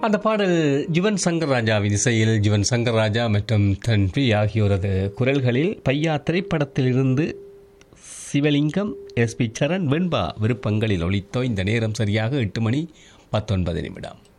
அந்த பாடல் யுவன் சங்கர் ராஜாவின் இசையில் யுவன் சங்கர் ராஜா மற்றும் தன்வி ஆகியோரது குரல்களில் பையா திரைப்படத்திலிருந்து சிவலிங்கம் எஸ்பி சரண் வெண்பா விருப்பங்களில் ஒலித்தோ. இந்த நேரம் சரியாக 8 மணி 19 நிமிடம்.